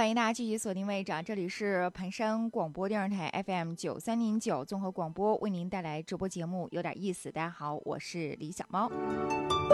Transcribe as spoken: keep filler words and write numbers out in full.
欢迎大家继续锁定位置，这里是盘山广播电视台 F M 九三零九综合广播，为您带来直播节目有点意思。大家好，我是李小猫。